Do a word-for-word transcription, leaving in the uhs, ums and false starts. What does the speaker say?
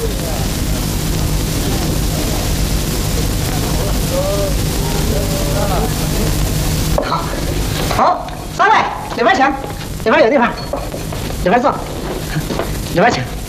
好，好，三位，这边请，这边有地方，这边坐，这边请。